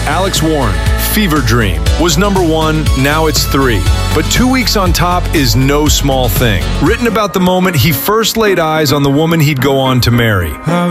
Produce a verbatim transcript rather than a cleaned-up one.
Alex Warren, Fever Dream, was number one, now it's three. But two weeks on top is no small thing. Written about the moment he first laid eyes on the woman he'd go on to marry. How